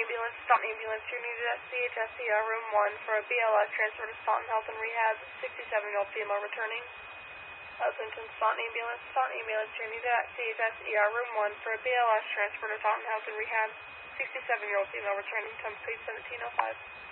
ambulance, Staunton ambulance, you're needed at CHSER room 1 for a BLS transfer to Staunton Health and Rehab, 67-year-old female returning. Pleasanton, Staunton ambulance, you're needed at CHSER room 1 for a BLS transfer to Staunton Health and Rehab, 67-year-old female returning, time please 1705.